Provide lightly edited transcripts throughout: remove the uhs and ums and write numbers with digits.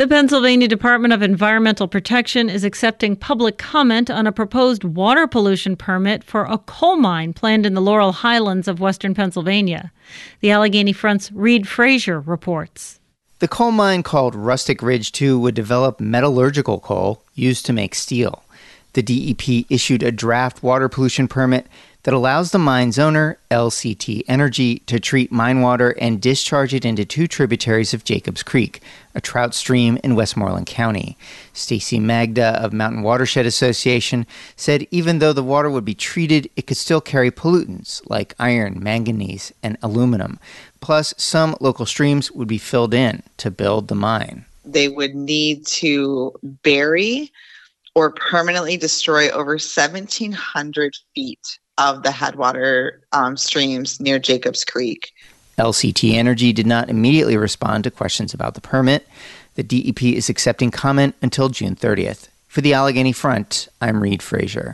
The Pennsylvania Department of Environmental Protection is accepting public comment on a proposed water pollution permit for a coal mine planned in the Laurel Highlands of western Pennsylvania. The Allegheny Front's Reed Frazier reports. The coal mine, called Rustic Ridge 2, would develop metallurgical coal used to make steel. The DEP issued a draft water pollution permit that allows the mine's owner, LCT Energy, to treat mine water and discharge it into two tributaries of Jacobs Creek, a trout stream in Westmoreland County. Stacy Magda of Mountain Watershed Association said even though the water would be treated, it could still carry pollutants like iron, manganese, and aluminum. Plus, some local streams would be filled in to build the mine. They would need to bury or permanently destroy over 1,700 feet of the headwater streams near Jacobs Creek. LCT Energy did not immediately respond to questions about the permit. The DEP is accepting comment until June 30th. For the Allegheny Front, I'm Reed Frazier.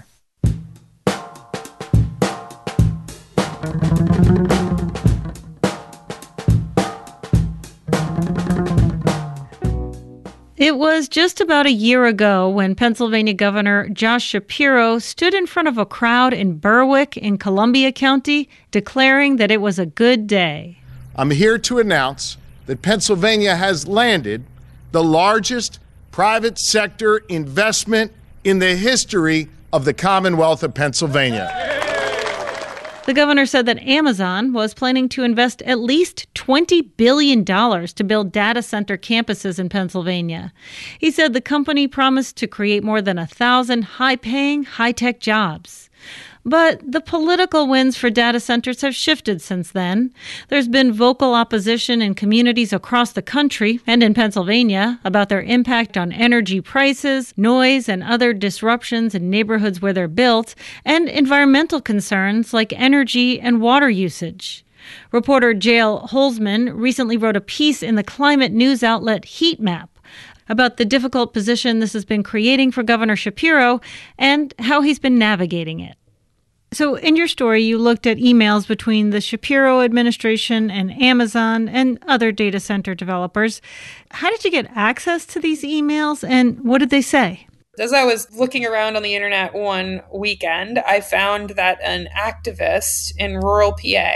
It was just about a year ago when Pennsylvania Governor Josh Shapiro stood in front of a crowd in Berwick in Columbia County, declaring that it was a good day. I'm here to announce that Pennsylvania has landed the largest private sector investment in the history of the Commonwealth of Pennsylvania. The governor said that Amazon was planning to invest at least $20 billion to build data center campuses in Pennsylvania. He said the company promised to create more than 1,000 high-paying, high-tech jobs. But the political winds for data centers have shifted since then. There's been vocal opposition in communities across the country and in Pennsylvania about their impact on energy prices, noise, and other disruptions in neighborhoods where they're built, and environmental concerns like energy and water usage. Reporter Jael Holzman recently wrote a piece in the climate news outlet Heat Map about the difficult position this has been creating for Governor Shapiro and how he's been navigating it. So in your story, you looked at emails between the Shapiro administration and Amazon and other data center developers. How did you get access to these emails, and what did they say? As I was looking around on the internet one weekend, I found that an activist in rural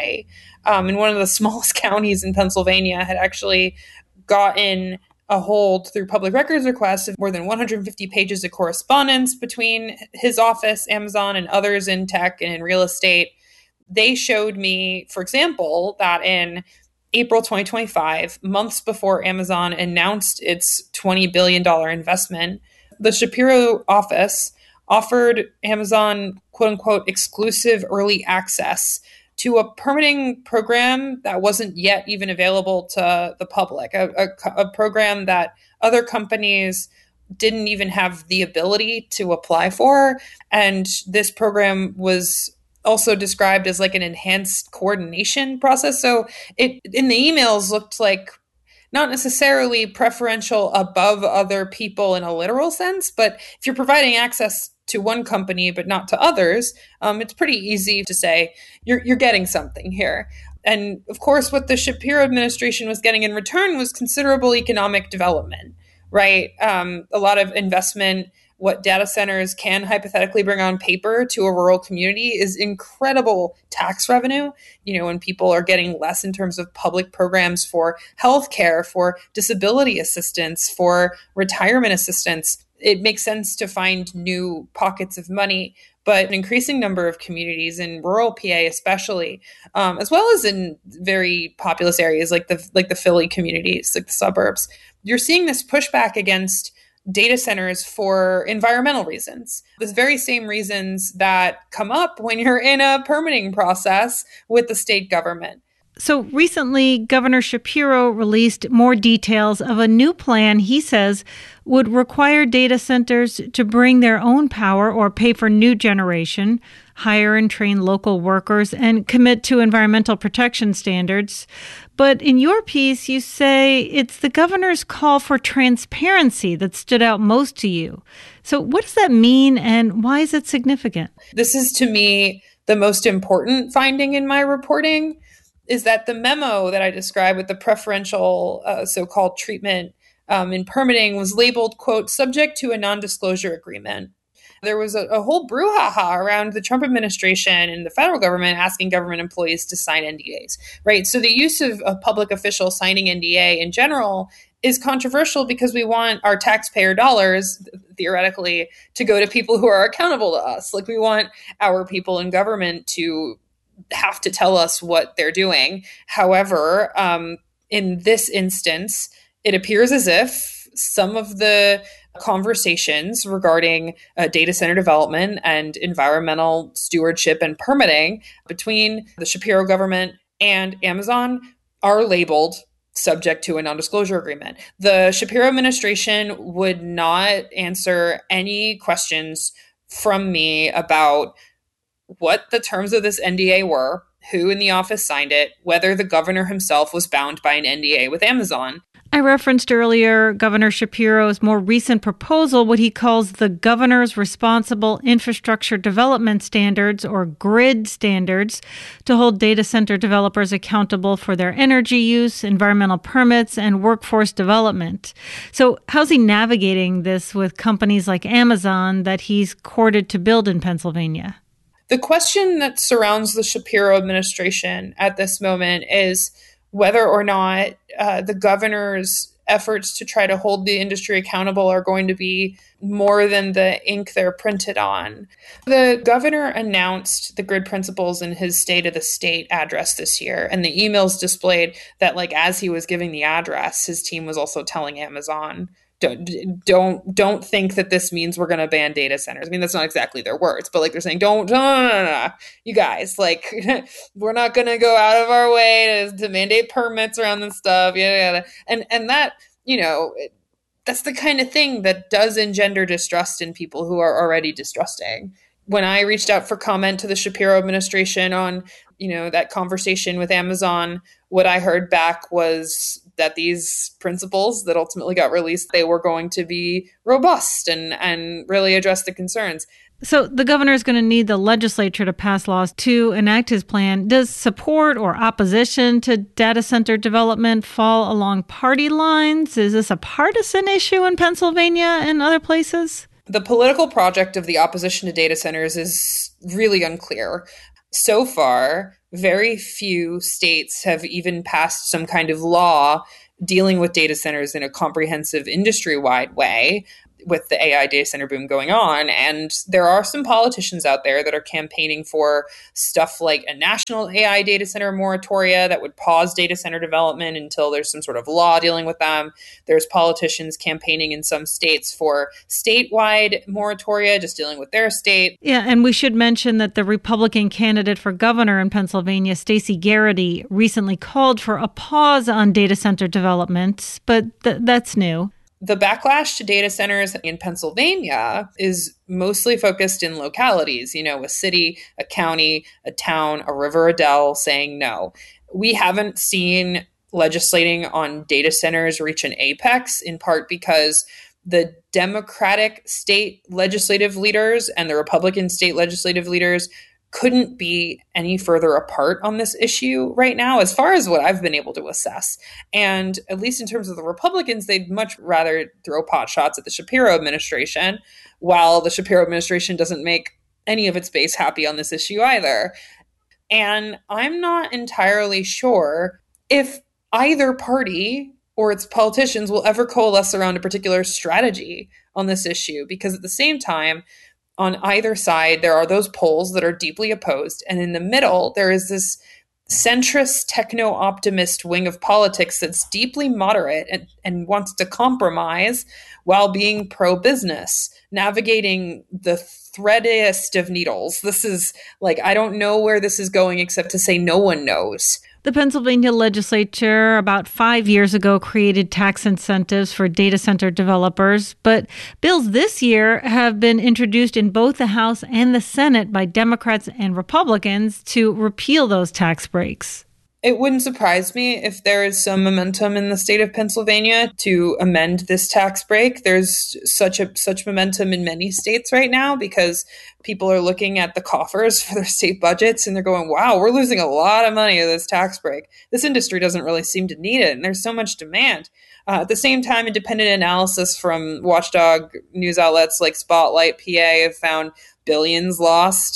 PA, in one of the smallest counties in Pennsylvania, had actually gotten a hold through public records requests of more than 150 pages of correspondence between his office, Amazon, and others in tech and in real estate. They showed me, for example, that in April 2025, months before Amazon announced its $20 billion investment, the Shapiro office offered Amazon, quote unquote, exclusive early access to a permitting program that wasn't yet even available to the public, a program that other companies didn't even have the ability to apply for. And this program was also described as like an enhanced coordination process. So it in the emails looked like not necessarily preferential above other people in a literal sense, but if you're providing access to one company but not to others, it's pretty easy to say you're getting something here. And of course, what the Shapiro administration was getting in return was considerable economic development, right? A lot of investment. What data centers can hypothetically bring on paper to a rural community is incredible tax revenue. You know, when people are getting less in terms of public programs for healthcare, for disability assistance, for retirement assistance, it makes sense to find new pockets of money. But an increasing number of communities in rural PA, especially, as well as in very populous areas like the Philly communities, like the suburbs, you're seeing this pushback against data centers for environmental reasons, the very same reasons that come up when you're in a permitting process with the state government. So recently, Governor Shapiro released more details of a new plan he says would require data centers to bring their own power or pay for new generation, hire and train local workers, and commit to environmental protection standards. But in your piece, you say it's the governor's call for transparency that stood out most to you. So what does that mean, and why is it significant? This is, to me, the most important finding in my reporting, is that the memo that I described with the preferential so-called treatment in permitting was labeled, quote, subject to a non-disclosure agreement. There was a whole brouhaha around the Trump administration and the federal government asking government employees to sign NDAs, right? So the use of a public official signing NDA in general is controversial because we want our taxpayer dollars, theoretically, to go to people who are accountable to us. Like, we want our people in government to have to tell us what they're doing. However, in this instance, it appears as if some of the conversations regarding data center development and environmental stewardship and permitting between the Shapiro government and Amazon are labeled subject to a non-disclosure agreement. The Shapiro administration would not answer any questions from me about what the terms of this NDA were, who in the office signed it, whether the governor himself was bound by an NDA with Amazon. I referenced earlier Governor Shapiro's more recent proposal, what he calls the Governor's Responsible Infrastructure Development Standards, or GRID standards, to hold data center developers accountable for their energy use, environmental permits, and workforce development. So how's he navigating this with companies like Amazon that he's courted to build in Pennsylvania? The question that surrounds the Shapiro administration at this moment is whether or not the governor's efforts to try to hold the industry accountable are going to be more than the ink they're printed on. The governor announced the GRID principles in his State of the State address this year, and the emails displayed that, like, as he was giving the address, his team was also telling Amazon, don't think that this means we're going to ban data centers. I mean, that's not exactly their words, but like, they're saying, no, you guys, like, we're not going to go out of our way to mandate permits around this stuff. And that, that's the kind of thing that does engender distrust in people who are already distrusting. When I reached out for comment to the Shapiro administration on, that conversation with Amazon, what I heard back was that these principles that ultimately got released, they were going to be robust and really address the concerns. So the governor is going to need the legislature to pass laws to enact his plan. Does support or opposition to data center development fall along party lines? Is this a partisan issue in Pennsylvania and other places? The political project of the opposition to data centers is really unclear. So far, very few states have even passed some kind of law dealing with data centers in a comprehensive industry-wide way, with the AI data center boom going on. And there are some politicians out there that are campaigning for stuff like a national AI data center moratoria that would pause data center development until there's some sort of law dealing with them. There's politicians campaigning in some states for statewide moratoria, just dealing with their state. Yeah, and we should mention that the Republican candidate for governor in Pennsylvania, Stacey Garrity, recently called for a pause on data center development, but that's new. The backlash to data centers in Pennsylvania is mostly focused in localities, a city, a county, a town, a river, a dell saying no. We haven't seen legislating on data centers reach an apex, in part because the Democratic state legislative leaders and the Republican state legislative leaders couldn't be any further apart on this issue right now, as far as what I've been able to assess. And at least in terms of the Republicans, they'd much rather throw pot shots at the Shapiro administration, while the Shapiro administration doesn't make any of its base happy on this issue either. And I'm not entirely sure if either party or its politicians will ever coalesce around a particular strategy on this issue, because at the same time, on either side, there are those poles that are deeply opposed. And in the middle, there is this centrist techno-optimist wing of politics that's deeply moderate and wants to compromise while being pro-business, navigating the threadiest of needles. This is like, I don't know where this is going except to say no one knows. The Pennsylvania legislature about 5 years ago created tax incentives for data center developers, but bills this year have been introduced in both the House and the Senate by Democrats and Republicans to repeal those tax breaks. It wouldn't surprise me if there is some momentum in the state of Pennsylvania to amend this tax break. There's such momentum in many states right now because people are looking at the coffers for their state budgets and they're going, wow, we're losing a lot of money with this tax break. This industry doesn't really seem to need it, and there's so much demand. At the same time, independent analysis from watchdog news outlets like Spotlight PA have found billions lost,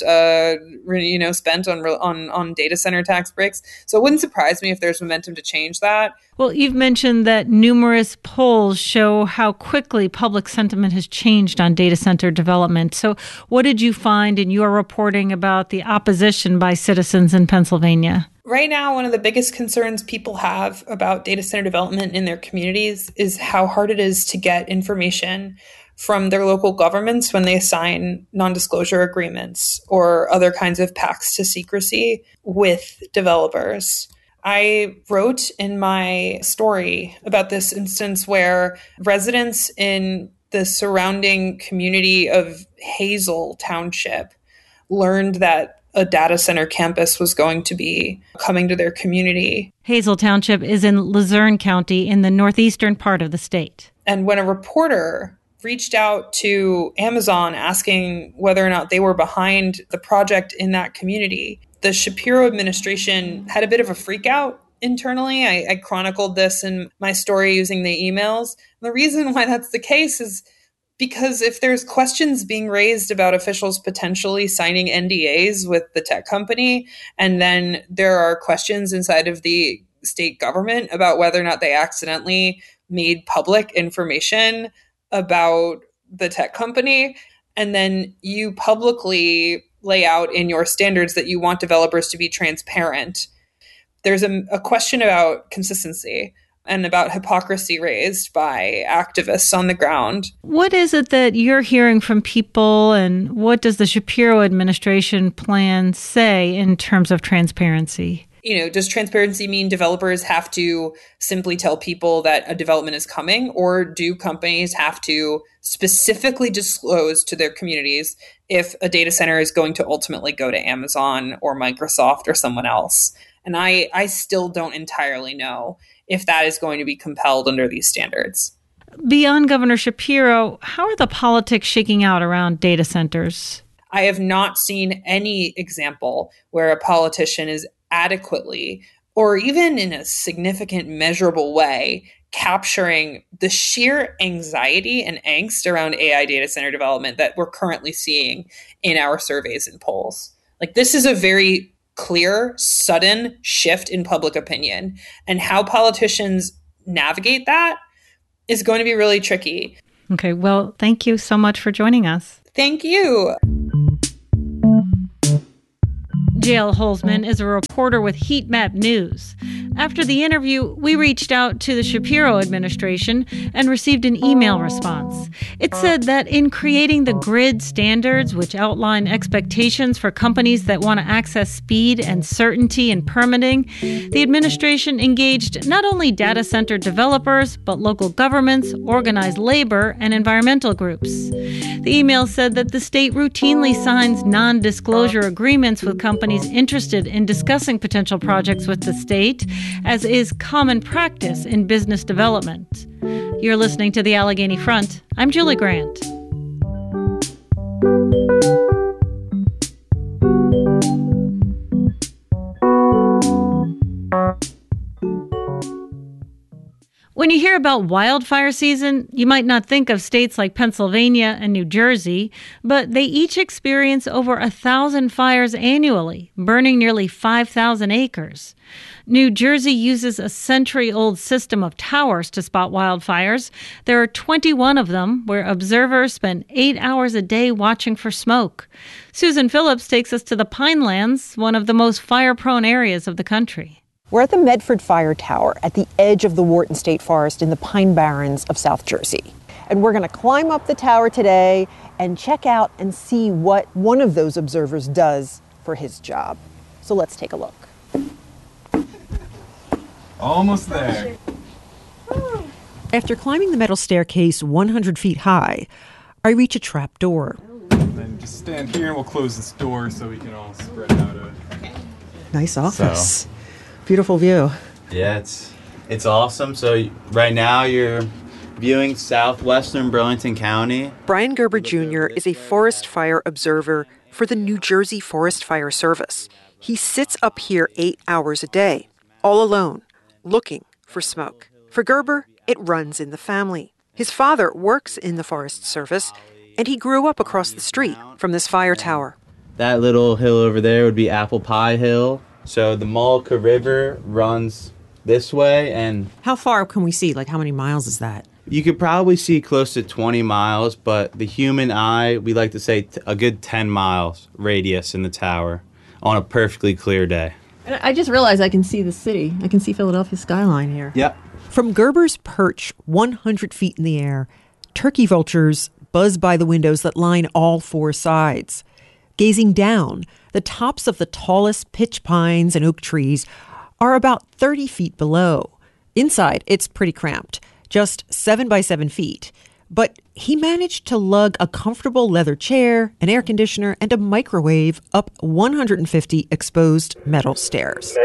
spent on data center tax breaks. So it wouldn't surprise me if there's momentum to change that. Well, you've mentioned that numerous polls show how quickly public sentiment has changed on data center development. So what did you find in your reporting about the opposition by citizens in Pennsylvania? Right now, one of the biggest concerns people have about data center development in their communities is how hard it is to get information from their local governments when they sign non-disclosure agreements or other kinds of pacts to secrecy with developers. I wrote in my story about this instance where residents in the surrounding community of Hazel Township learned that a data center campus was going to be coming to their community. Hazel Township is in Luzerne County in the northeastern part of the state. And when a reporter reached out to Amazon asking whether or not they were behind the project in that community, the Shapiro administration had a bit of a freak out internally. I chronicled this in my story using the emails. And the reason why that's the case is because if there's questions being raised about officials potentially signing NDAs with the tech company, and then there are questions inside of the state government about whether or not they accidentally made public information about the tech company, and then you publicly lay out in your standards that you want developers to be transparent, there's a question about consistency and about hypocrisy raised by activists on the ground. What is it that you're hearing from people, and what does the Shapiro administration plan say in terms of transparency? Does transparency mean developers have to simply tell people that a development is coming, or do companies have to specifically disclose to their communities if a data center is going to ultimately go to Amazon or Microsoft or someone else? And I still don't entirely know if that is going to be compelled under these standards. Beyond Governor Shapiro, how are the politics shaking out around data centers? I have not seen any example where a politician is adequately, or even in a significant measurable way, capturing the sheer anxiety and angst around AI data center development that we're currently seeing in our surveys and polls. Like, this is a very clear, sudden shift in public opinion, and how politicians navigate that is going to be really tricky. Okay, well, thank you so much for joining us. Thank you. JL Holzman is a reporter with Heat Map News. After the interview, we reached out to the Shapiro administration and received an email response. It said that in creating the grid standards, which outline expectations for companies that want to access speed and certainty in permitting, the administration engaged not only data center developers, but local governments, organized labor, and environmental groups. The email said that the state routinely signs non-disclosure agreements with companies interested in discussing potential projects with the state, as is common practice in business development. You're listening to the Allegheny Front. I'm Julie Grant. When you hear about wildfire season, you might not think of states like Pennsylvania and New Jersey, but they each experience over 1,000 fires annually, burning nearly 5,000 acres. New Jersey uses a century-old system of towers to spot wildfires. There are 21 of them, where observers spend 8 hours a day watching for smoke. Susan Phillips takes us to the Pinelands, one of the most fire-prone areas of the country. We're at the Medford Fire Tower at the edge of the Wharton State Forest in the Pine Barrens of South Jersey. And we're going to climb up the tower today and check out and see what one of those observers does for his job. So let's take a look. Almost there. After climbing the metal staircase 100 feet high, I reach a trap door. And then just stand here and we'll close this door so we can all spread out. Nice office. Beautiful view. Yeah, it's awesome. So right now you're viewing southwestern Burlington County. Brian Gerber Jr. is a forest fire observer for the New Jersey Forest Fire Service. He sits up here 8 hours a day, all alone, looking for smoke. For Gerber, It runs in the family. His father works in the Forest Service, and he grew up across the street from this fire tower. That little hill over there would be Apple Pie Hill. So the Mullica River runs this way, and How far can we see? Like, how many miles is that? you could probably see close to 20 miles, but the human eye, we like to say a good 10 miles radius in the tower on a perfectly clear day. I just realized I can see the city. I can see Philadelphia skyline here. Yep. From Gerber's perch, 100 feet in the air, turkey vultures buzz by the windows that line all four sides. Gazing down, the tops of the tallest pitch pines and oak trees are about 30 feet below. Inside, it's pretty cramped, just 7 by 7 feet. But he managed to lug a comfortable leather chair, an air conditioner, and a microwave up 150 exposed metal stairs.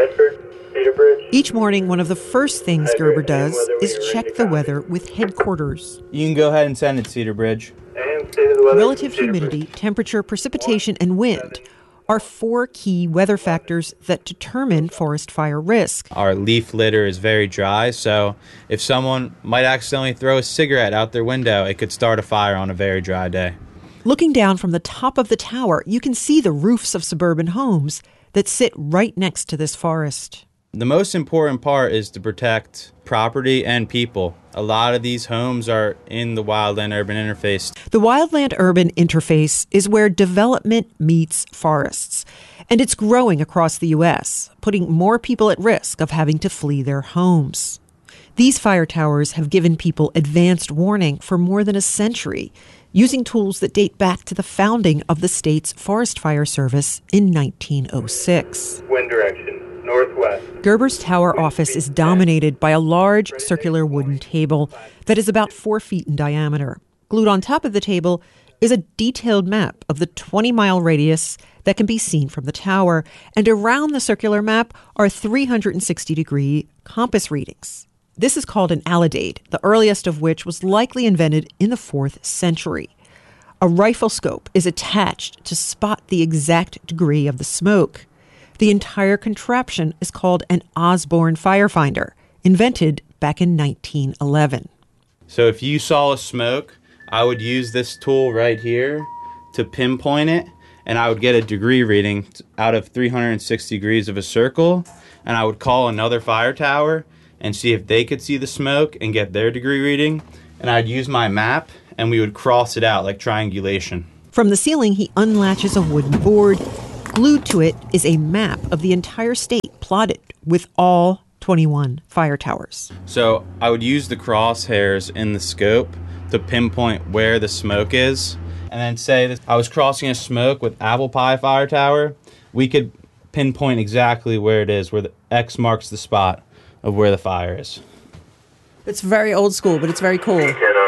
Each morning, one of the first things Gerber does is check the weather with headquarters. You can go ahead and send it, Cedar Bridge. Relative humidity, temperature, precipitation, and wind are four key weather factors that determine forest fire risk. Our leaf litter is very dry, so if someone might accidentally throw a cigarette out their window, it could start a fire on a very dry day. Looking down from the top of the tower, you can see the roofs of suburban homes that sit right next to this forest. The most important part is to protect property and people. A lot of these homes are in the wildland-urban interface. The wildland-urban interface is where development meets forests, and it's growing across the U.S., putting more people at risk of having to flee their homes. These fire towers have given people advanced warning for more than a century, using tools that date back to the founding of the state's Forest Fire Service in 1906. Wind direction. Northwest. Gerber's tower office is dominated by a large circular wooden table that is about 4 feet in diameter. Glued on top of the table is a detailed map of the 20-mile radius that can be seen from the tower, and around the circular map are 360-degree compass readings. This is called an alidade, the earliest of which was likely invented in the 4th century. A rifle scope is attached to spot the exact degree of the smoke. The entire contraption is called an Osborne firefinder, invented back in 1911. So if you saw a smoke, I would use this tool right here to pinpoint it, and I would get a degree reading out of 360 degrees of a circle, and I would call another fire tower and see if they could see the smoke and get their degree reading, and I'd use my map, and we would cross it out like triangulation. From the ceiling, he unlatches a wooden board. Glued to it is a map of the entire state plotted with all 21 fire towers. So I would use the crosshairs in the scope to pinpoint where the smoke is. And then say that I was crossing a smoke with Apple Pie Fire Tower, we could pinpoint exactly where it is, where the X marks the spot of where the fire is. It's very old school, but it's very cool.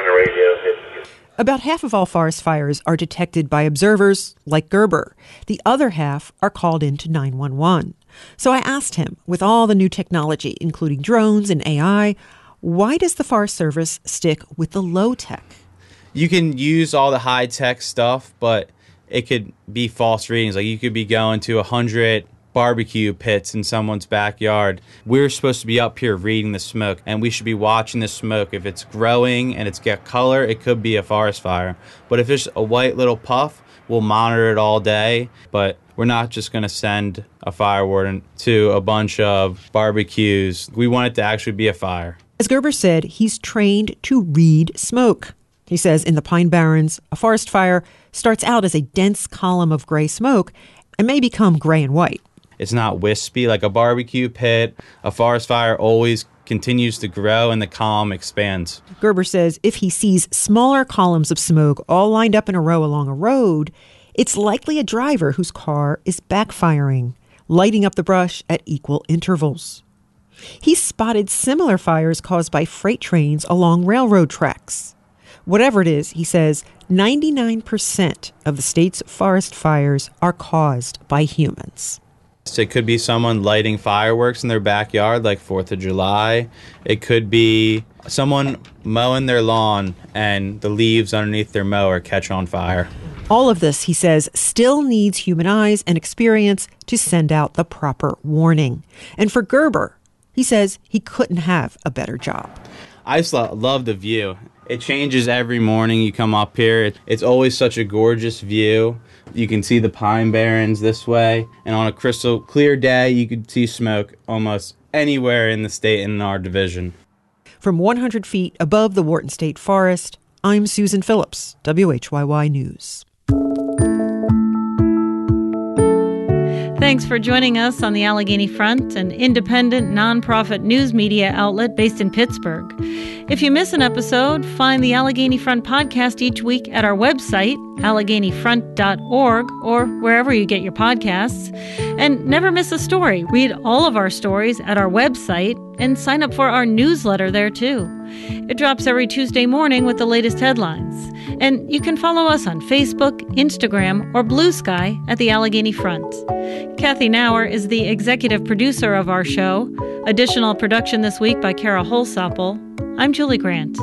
About half of all forest fires are detected by observers like Gerber. The other half are called into 911. So I asked him, with all the new technology, including drones and AI, why does the Forest Service stick with the low tech? You can use all the high-tech stuff, but it could be false readings. Like you could be going to 100 barbecue pits in someone's backyard. We're supposed to be up here reading the smoke, and we should be watching the smoke. If it's growing and it's got color, it could be a forest fire. But if it's a white little puff, we'll monitor it all day. But we're not just going to send a fire warden to a bunch of barbecues. We want it to actually be a fire. As Gerber said, he's trained to read smoke. He says in the Pine Barrens, a forest fire starts out as a dense column of gray smoke and may become gray and white. It's not wispy like a barbecue pit. A forest fire always continues to grow and the column expands. Gerber says if he sees smaller columns of smoke all lined up in a row along a road, it's likely a driver whose car is backfiring, lighting up the brush at equal intervals. He's spotted similar fires caused by freight trains along railroad tracks. Whatever it is, he says 99% of the state's forest fires are caused by humans. It could be someone lighting fireworks in their backyard like 4th of July. It could be someone mowing their lawn and the leaves underneath their mower catch on fire. All of this, he says, still needs human eyes and experience to send out the proper warning. And for Gerber, he says he couldn't have a better job. I just love the view. It changes every morning you come up here. It's always such a gorgeous view. You can see the Pine Barrens this way, and on a crystal clear day, you could see smoke almost anywhere in the state and in our division. From 100 feet above the Wharton State Forest, I'm Susan Phillips, WHYY News. Thanks for joining us on the Allegheny Front, an independent, nonprofit news media outlet based in Pittsburgh. If you miss an episode, find the Allegheny Front podcast each week at our website, AlleghenyFront.org, or wherever you get your podcasts. And never miss a story. Read all of our stories at our website and sign up for our newsletter there, too. It drops every Tuesday morning with the latest headlines. And you can follow us on Facebook, Instagram, or Blue Sky at the Allegheny Front. Kathy Nauer is the executive producer of our show. Additional production this week by Kara Holsopple. I'm Julie Grant.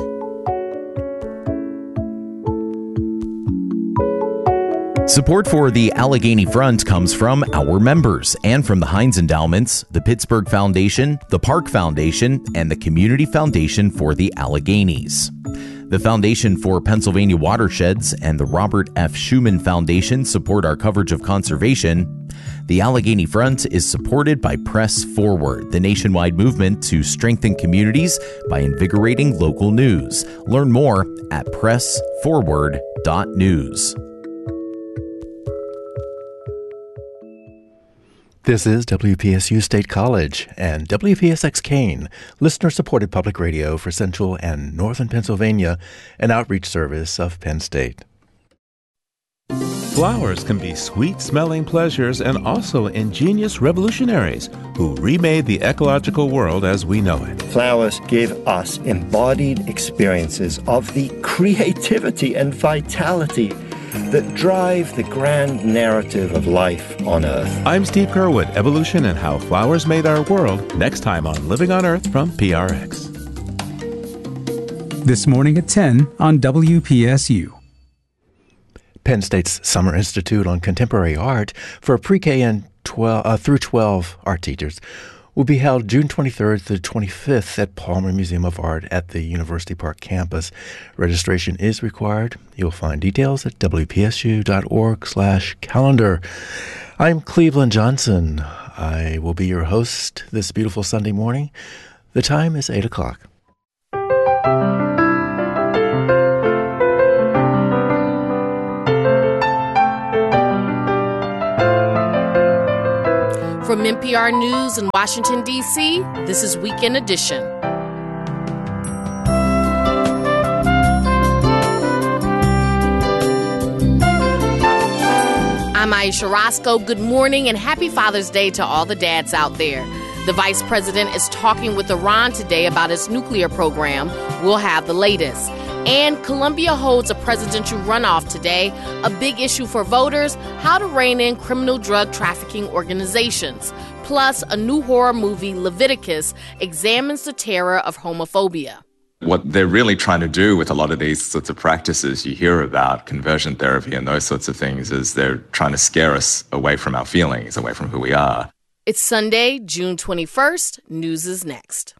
Support for the Allegheny Front comes from our members and from the Heinz Endowments, the Pittsburgh Foundation, the Park Foundation, and the Community Foundation for the Alleghenies. The Foundation for Pennsylvania Watersheds and the Robert F. Schuman Foundation support our coverage of conservation. The Allegheny Front is supported by Press Forward, the nationwide movement to strengthen communities by invigorating local news. Learn more at pressforward.news. This is WPSU State College and WPSX Kane, listener-supported public radio for Central and Northern Pennsylvania, an outreach service of Penn State. Flowers can be sweet-smelling pleasures and also ingenious revolutionaries who remade the ecological world as we know it. Flowers give us embodied experiences of the creativity and vitality that drive the grand narrative of life on Earth. I'm Steve Kerwood, Evolution and How Flowers Made Our World, next time on Living on Earth from PRX. This morning at 10 on WPSU. Penn State's Summer Institute on Contemporary Art for pre-K and through 12 art teachers will be held June 23rd to 25th at Palmer Museum of Art at the University Park campus. Registration is required. You'll find details at wpsu.org/calendar. I'm Cleveland Johnson. I will be your host this beautiful Sunday morning. The time is 8 o'clock. From NPR News in Washington, D.C., this is Weekend Edition. I'm Aisha Roscoe. Good morning and happy Father's Day to all the dads out there. The vice president is talking with Iran today about its nuclear program. We'll have the latest. And Colombia holds a presidential runoff today, a big issue for voters, how to rein in criminal drug trafficking organizations. Plus, a new horror movie, Leviticus, examines the terror of homophobia. What they're really trying to do with a lot of these sorts of practices you hear about, conversion therapy and those sorts of things, is they're trying to scare us away from our feelings, away from who we are. It's Sunday, June 21st. News is next.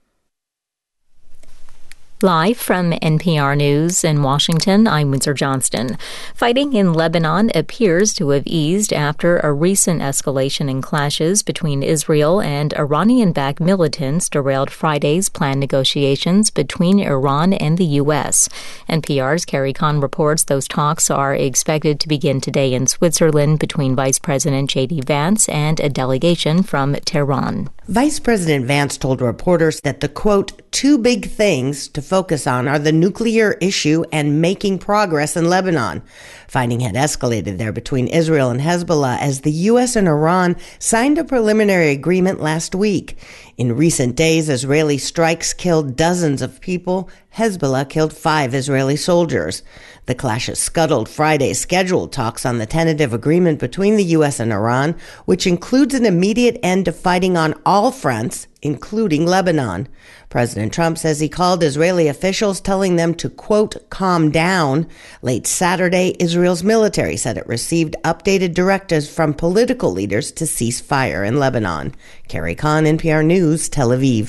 Live from NPR News in Washington, I'm Windsor Johnston. Fighting in Lebanon appears to have eased after a recent escalation in clashes between Israel and Iranian-backed militants derailed Friday's planned negotiations between Iran and the U.S. NPR's Carrie Kahn reports those talks are expected to begin today in Switzerland between Vice President J.D. Vance and a delegation from Tehran. Vice President Vance told reporters that the, quote, two big things to focus on are the nuclear issue and making progress in Lebanon. Fighting had escalated there between Israel and Hezbollah as the U.S. and Iran signed a preliminary agreement last week. In recent days, Israeli strikes killed dozens of people. Hezbollah killed 5 Israeli soldiers. The clashes scuttled Friday's scheduled talks on the tentative agreement between the U.S. and Iran, which includes an immediate end to fighting on all fronts, including Lebanon. President Trump says he called Israeli officials telling them to, quote, calm down. Late Saturday, Israel's military said it received updated directives from political leaders to cease fire in Lebanon. Carrie Kahn, NPR News, Tel Aviv.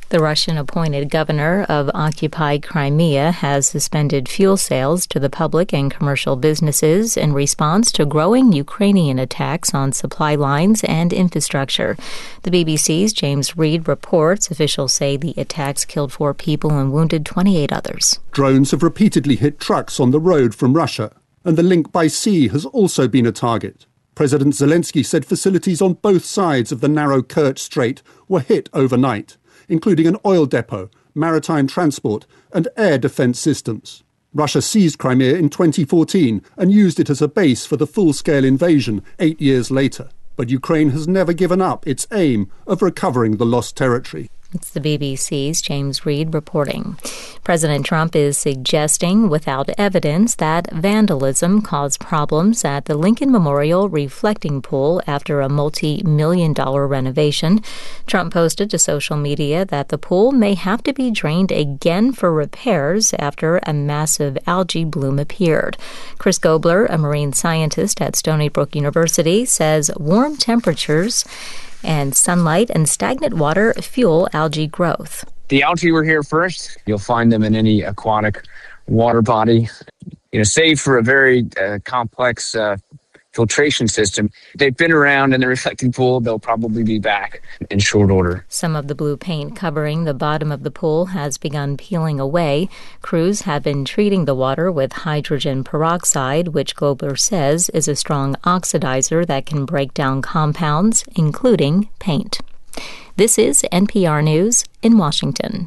The Russian-appointed governor of occupied Crimea has suspended fuel sales to the public and commercial businesses in response to growing Ukrainian attacks on supply lines and infrastructure. The BBC's James Reed reports officials say the attacks killed 4 people and wounded 28 others. Drones have repeatedly hit trucks on the road from Russia, and the link by sea has also been a target. President Zelensky said facilities on both sides of the narrow Kerch Strait were hit overnight, including an oil depot, maritime transport, and air defence systems. Russia seized Crimea in 2014 and used it as a base for the full-scale invasion 8 years later. But Ukraine has never given up its aim of recovering the lost territory. It's the BBC's James Reed reporting. President Trump is suggesting without evidence that vandalism caused problems at the Lincoln Memorial reflecting pool after a multi-million-dollar renovation. Trump posted to social media that the pool may have to be drained again for repairs after a massive algae bloom appeared. Chris Gobler, a marine scientist at Stony Brook University, says warm temperatures and sunlight and stagnant water fuel algae growth. The algae were here first. You'll find them in any aquatic water body. Save for a very complex filtration system. They've been around in the reflecting pool. They'll probably be back in short order. Some of the blue paint covering the bottom of the pool has begun peeling away. Crews have been treating the water with hydrogen peroxide, which Gobler says is a strong oxidizer that can break down compounds, including paint. This is NPR News in Washington.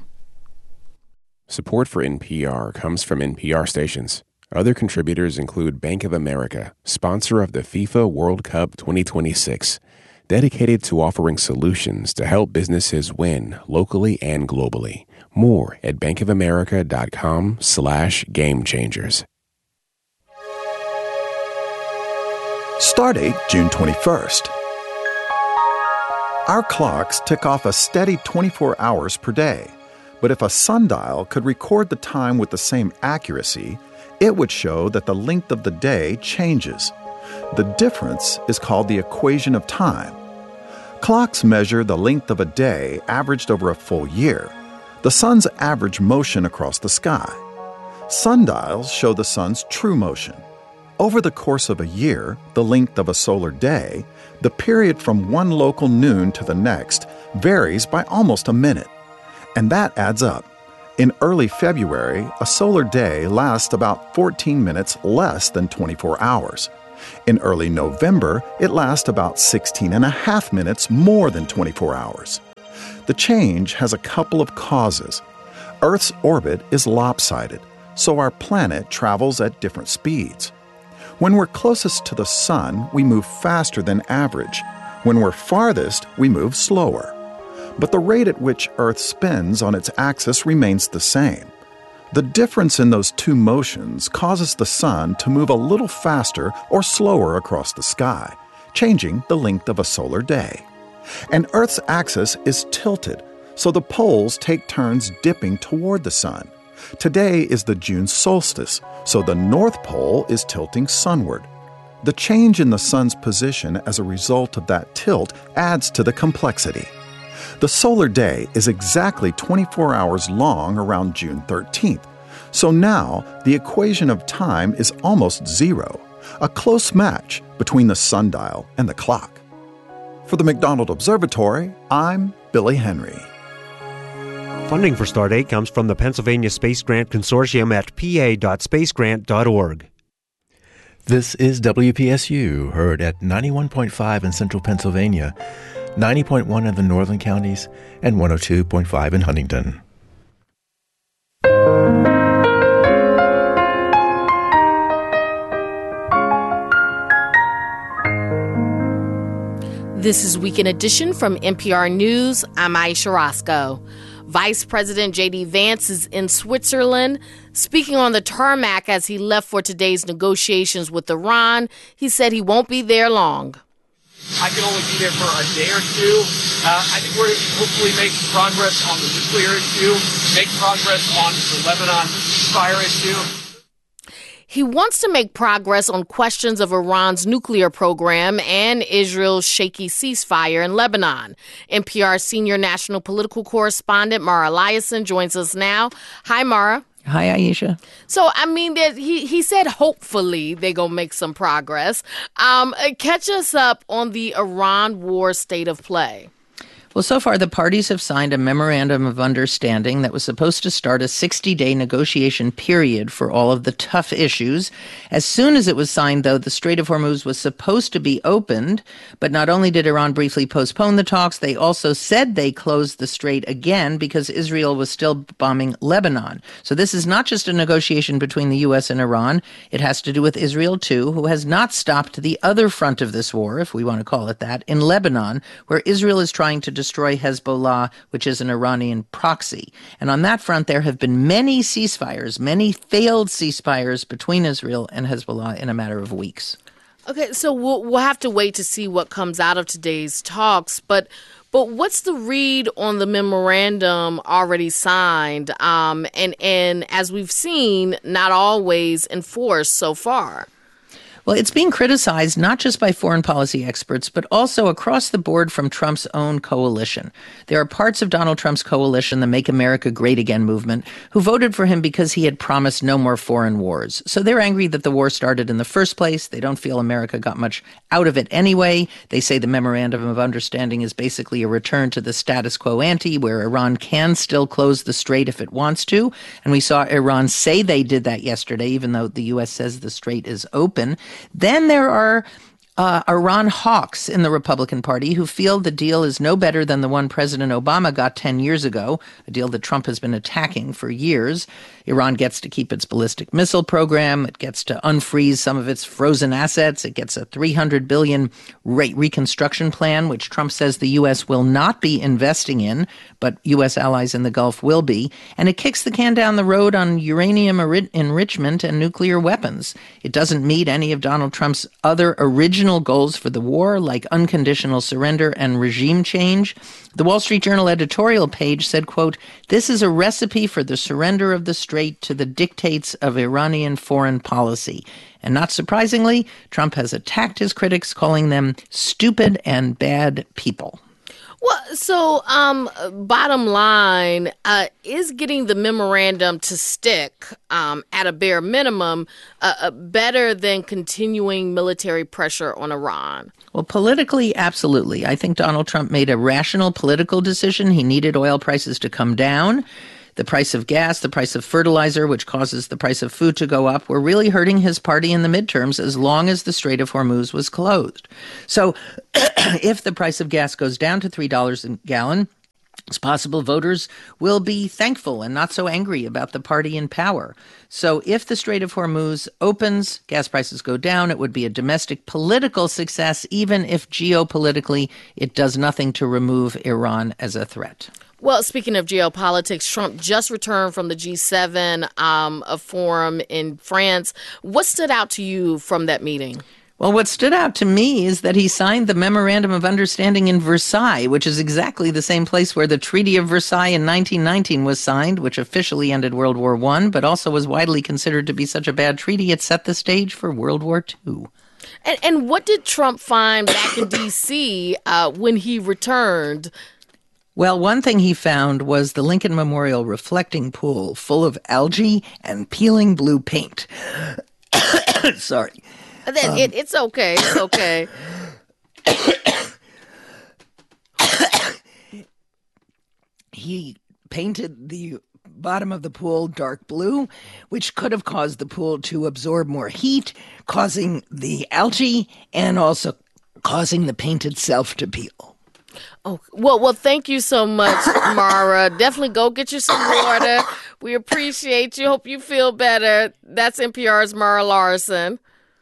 Support for NPR comes from NPR stations. Other contributors include Bank of America, sponsor of the FIFA World Cup 2026, dedicated to offering solutions to help businesses win locally and globally. More at bankofamerica.com/gamechangers. Stardate June 21st. Our clocks tick off a steady 24 hours per day, but if a sundial could record the time with the same accuracy, it would show that the length of the day changes. The difference is called the equation of time. Clocks measure the length of a day averaged over a full year, the sun's average motion across the sky. Sundials show the sun's true motion. Over the course of a year, the length of a solar day, the period from one local noon to the next, varies by almost a minute. And that adds up. In early February, a solar day lasts about 14 minutes less than 24 hours. In early November, it lasts about 16 and a half minutes more than 24 hours. The change has a couple of causes. Earth's orbit is lopsided, so our planet travels at different speeds. When we're closest to the sun, we move faster than average. When we're farthest, we move slower. But the rate at which Earth spins on its axis remains the same. The difference in those two motions causes the sun to move a little faster or slower across the sky, changing the length of a solar day. And Earth's axis is tilted, so the poles take turns dipping toward the sun. Today is the June solstice, so the North Pole is tilting sunward. The change in the sun's position as a result of that tilt adds to the complexity. The solar day is exactly 24 hours long around June 13th, so now the equation of time is almost zero, a close match between the sundial and the clock. For the McDonald Observatory, I'm Billy Henry. Funding for Stardate comes from the Pennsylvania Space Grant Consortium at pa.spacegrant.org. This is WPSU, heard at 91.5 in central Pennsylvania, 90.1 in the northern counties, and 102.5 in Huntington. This is Weekend Edition from NPR News. I'm Aisha Roscoe. Vice President J.D. Vance is in Switzerland. Speaking on the tarmac as he left for today's negotiations with Iran, he said he won't be there long. I can only be there for a day or two. I think we're hopefully making progress on the nuclear issue, make progress on the Lebanon fire issue. He wants to make progress on questions of Iran's nuclear program and Israel's shaky ceasefire in Lebanon. NPR senior national political correspondent Mara Liasson joins us now. Hi, Mara. Hi, Aisha. So, I mean, he said hopefully they're going to make some progress. Catch us up on the Iran war state of play. Well, so far, the parties have signed a memorandum of understanding that was supposed to start a 60-day negotiation period for all of the tough issues. As soon as it was signed, though, the Strait of Hormuz was supposed to be opened. But not only did Iran briefly postpone the talks, they also said they closed the strait again because Israel was still bombing Lebanon. So this is not just a negotiation between the U.S. and Iran. It has to do with Israel, too, who has not stopped the other front of this war, if we want to call it that, in Lebanon, where Israel is trying to destroy Hezbollah, which is an Iranian proxy. And on that front, there have been many ceasefires, many failed ceasefires between Israel and Hezbollah in a matter of weeks. Okay, so we'll have to wait to see what comes out of today's talks. But what's the read on the memorandum already signed? And as we've seen, not always enforced so far. Well, it's being criticized not just by foreign policy experts, but also across the board from Trump's own coalition. There are parts of Donald Trump's coalition, the Make America Great Again movement, who voted for him because he had promised no more foreign wars. So they're angry that the war started in the first place. They don't feel America got much out of it anyway. They say the Memorandum of Understanding is basically a return to the status quo ante, where Iran can still close the strait if it wants to. And we saw Iran say they did that yesterday, even though the U.S. says the strait is open. Then there are Iran hawks in the Republican Party who feel the deal is no better than the one President Obama got 10 years ago, a deal that Trump has been attacking for years. Iran gets to keep its ballistic missile program. It gets to unfreeze some of its frozen assets. It gets a $300 billion reconstruction plan, which Trump says the U.S. will not be investing in, but U.S. allies in the Gulf will be. And it kicks the can down the road on uranium enrichment and nuclear weapons. It doesn't meet any of Donald Trump's other original goals for the war, like unconditional surrender and regime change. The Wall Street Journal editorial page said, quote, "This is a recipe for the surrender of the strait to the dictates of Iranian foreign policy." And not surprisingly, Trump has attacked his critics, calling them stupid and bad people. Well, so bottom line, is getting the memorandum to stick at a bare minimum better than continuing military pressure on Iran? Well, politically, absolutely. I think Donald Trump made a rational political decision. He needed oil prices to come down. The price of gas, the price of fertilizer, which causes the price of food to go up, were really hurting his party in the midterms as long as the Strait of Hormuz was closed. So if the price of gas goes down to $3 a gallon, it's possible voters will be thankful and not so angry about the party in power. So if the Strait of Hormuz opens, gas prices go down, it would be a domestic political success, even if geopolitically it does nothing to remove Iran as a threat. Well, speaking of geopolitics, Trump just returned from the G7 forum in France. What stood out to you from that meeting? Well, what stood out to me is that he signed the Memorandum of Understanding in Versailles, which is exactly the same place where the Treaty of Versailles in 1919 was signed, which officially ended World War I, but also was widely considered to be such a bad treaty it set the stage for World War II. And what did Trump find back in D.C. When he returned? Well, one thing he found was the Lincoln Memorial reflecting pool full of algae and peeling blue paint. Sorry. It's okay. It's okay. He painted the bottom of the pool dark blue, which could have caused the pool to absorb more heat, causing the algae and also causing the paint itself to peel. Oh, well, thank you so much, Mara. Definitely go get you some water. We appreciate you. Hope you feel better. That's NPR's Mara Liasson.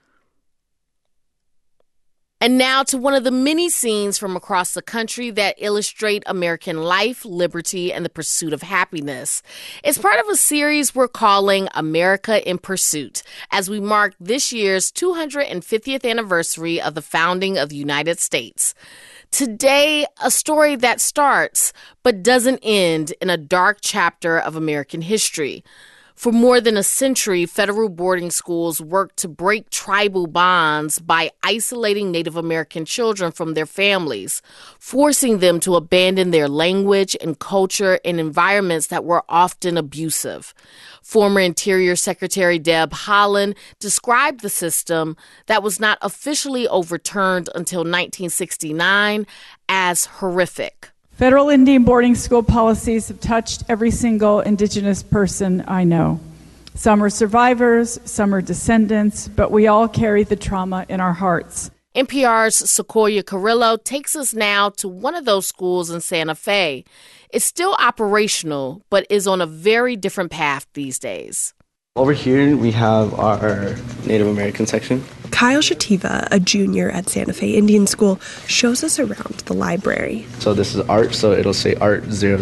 And now to one of the many scenes from across the country that illustrate American life, liberty, and the pursuit of happiness. It's part of a series we're calling America in Pursuit, as we mark this year's 250th anniversary of the founding of the United States. Today, a story that starts but doesn't end in a dark chapter of American history. For more than a century, federal boarding schools worked to break tribal bonds by isolating Native American children from their families, forcing them to abandon their language and culture in environments that were often abusive. Former Interior Secretary Deb Haaland described the system that was not officially overturned until 1969 as horrific. Federal Indian boarding school policies have touched every single Indigenous person I know. Some are survivors, some are descendants, but we all carry the trauma in our hearts. NPR's Sequoia Carrillo takes us now to one of those schools in Santa Fe. It's still operational, but is on a very different path these days. Over here, we have our Native American section. Kyle Shativa, a junior at Santa Fe Indian School, shows us around the library. So this is art, so it'll say Art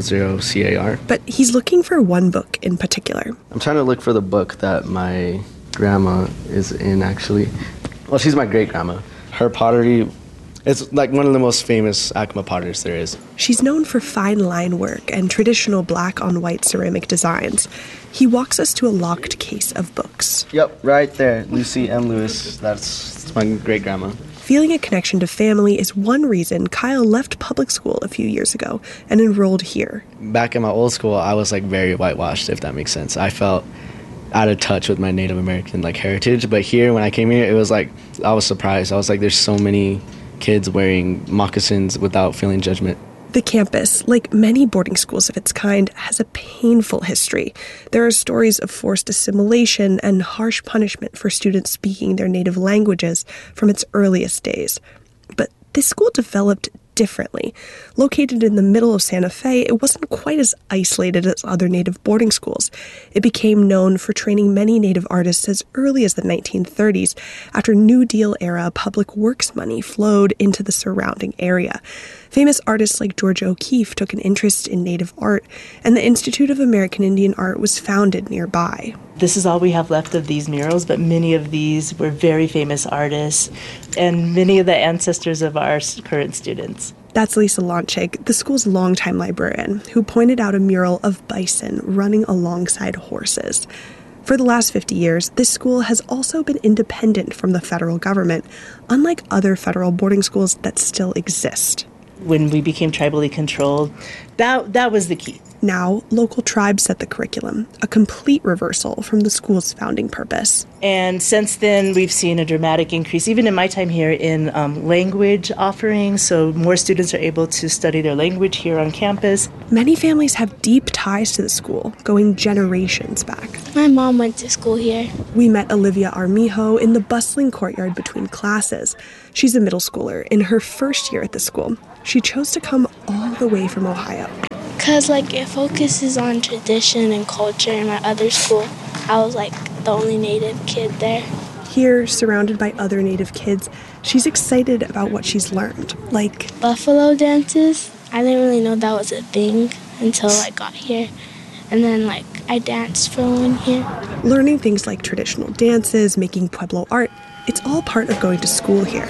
00CAR. But he's looking for one book in particular. I'm trying to look for the book that my grandma is in, actually. Well, she's my great-grandma. Her pottery is like one of the most famous Acoma potters there is. She's known for fine line work and traditional black-on-white ceramic designs. He walks us to a locked case of books. Yep, right there. Lucy M. Lewis. That's my great-grandma. Feeling a connection to family is one reason Kyle left public school a few years ago and enrolled here. Back in my old school, I was like very whitewashed, if that makes sense. I felt out of touch with my Native American heritage, but here, when I came here, it was like, I was surprised. I was like, there's so many kids wearing moccasins without feeling judgment. The campus, like many boarding schools of its kind, has a painful history. There are stories of forced assimilation and harsh punishment for students speaking their native languages from its earliest days. But this school developed differently. Located in the middle of Santa Fe, it wasn't quite as isolated as other Native boarding schools. It became known for training many Native artists as early as the 1930s, after New Deal-era public works money flowed into the surrounding area. Famous artists like Georgia O'Keeffe took an interest in Native art, and the Institute of American Indian Art was founded nearby. This is all we have left of these murals, but many of these were very famous artists and many of the ancestors of our current students. That's Lisa Lonchik, the school's longtime librarian, who pointed out a mural of bison running alongside horses. For the last 50 years, this school has also been independent from the federal government, unlike other federal boarding schools that still exist. When we became tribally controlled, that was the key. Now, local tribes set the curriculum, a complete reversal from the school's founding purpose. And since then, we've seen a dramatic increase, even in my time here, in language offerings. So more students are able to study their language here on campus. Many families have deep ties to the school, going generations back. My mom went to school here. We met Olivia Armijo in the bustling courtyard between classes. She's a middle schooler in her first year at the school. She chose to come all the way from Ohio. Because, it focuses on tradition and culture. In my other school, I was, the only Native kid there. Here, surrounded by other Native kids, she's excited about what she's learned, like buffalo dances. I didn't really know that was a thing until I got here. And then, I danced for 1 year. Learning things like traditional dances, making Pueblo art, it's all part of going to school here.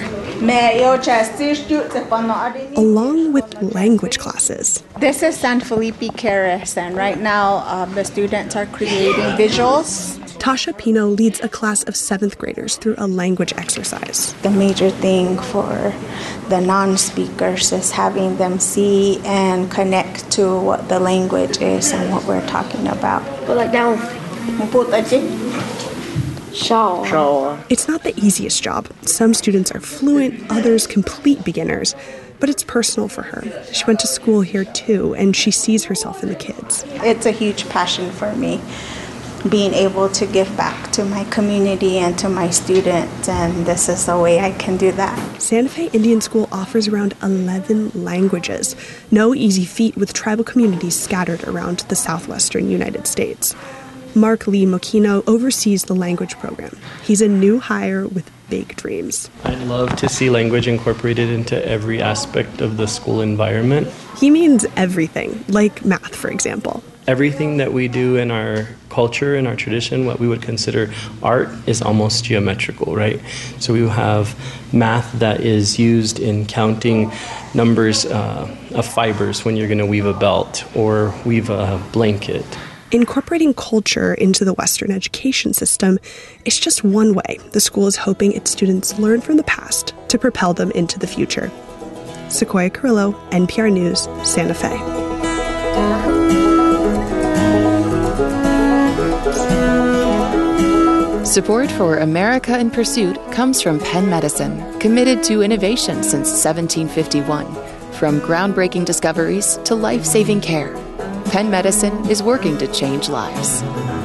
Along with language classes. This is San Felipe Caras, and right now the students are creating visuals. Tasha Pino leads a class of 7th graders through a language exercise. The major thing for the non-speakers is having them see and connect to what the language is and what we're talking about. Put down. It's not the easiest job. Some students are fluent, others complete beginners. But it's personal for her. She went to school here too, and she sees herself in the kids. It's a huge passion for me, being able to give back to my community and to my students, and this is the way I can do that. Santa Fe Indian School offers around 11 languages. No easy feat with tribal communities scattered around the southwestern United States. Mark Lee Mokino oversees the language program. He's a new hire with big dreams. I'd love to see language incorporated into every aspect of the school environment. He means everything, like math, for example. Everything that we do in our culture, in our tradition, what we would consider art, is almost geometrical, right? So we have math that is used in counting numbers of fibers when you're going to weave a belt or weave a blanket. Incorporating culture into the Western education system is just one way the school is hoping its students learn from the past to propel them into the future. Sequoia Carrillo, NPR News, Santa Fe. Support for America in Pursuit comes from Penn Medicine, committed to innovation since 1751. From groundbreaking discoveries to life-saving care, Penn Medicine is working to change lives.